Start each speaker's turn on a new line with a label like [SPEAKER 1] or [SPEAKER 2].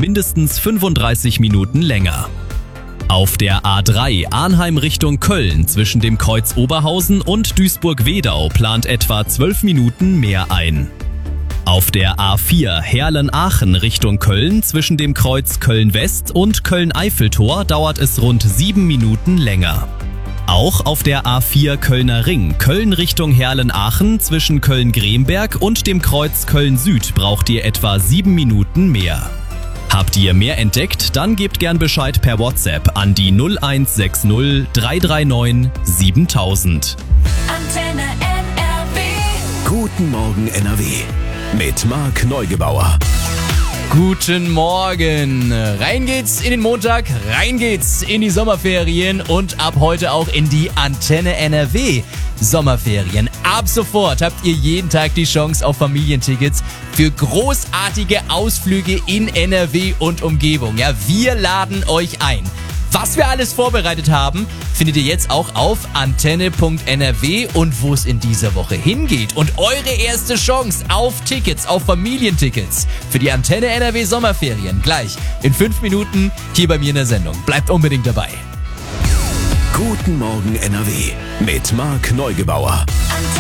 [SPEAKER 1] mindestens 35 Minuten länger. Auf der A3 Arnheim Richtung Köln zwischen dem Kreuz Oberhausen und Duisburg-Wedau plant etwa 12 Minuten mehr ein. Auf der A4 Heerlen-Aachen Richtung Köln zwischen dem Kreuz Köln-West und Köln-Eiffeltor dauert es rund 7 Minuten länger. Auch auf der A4 Kölner Ring Köln Richtung Heerlen-Aachen zwischen Köln-Gremberg und dem Kreuz Köln-Süd braucht ihr etwa 7 Minuten mehr. Habt ihr mehr entdeckt? Dann gebt gern Bescheid per WhatsApp an die 0160 339 7000.
[SPEAKER 2] Antenne NRW.
[SPEAKER 3] Guten Morgen NRW mit Marc Neugebauer.
[SPEAKER 4] Guten Morgen. Rein geht's in den Montag, rein geht's in die Sommerferien und ab heute auch in die Antenne NRW Sommerferien. Ab sofort habt ihr jeden Tag die Chance auf Familientickets für großartige Ausflüge in NRW und Umgebung. Ja, wir laden euch ein. Was wir alles vorbereitet haben, findet ihr jetzt auch auf antenne.nrw und wo es in dieser Woche hingeht. Und eure erste Chance auf Tickets, auf Familientickets für die Antenne NRW Sommerferien gleich in 5 Minuten hier bei mir in der Sendung. Bleibt unbedingt dabei.
[SPEAKER 3] Guten Morgen NRW mit Marc Neugebauer.
[SPEAKER 2] Antenne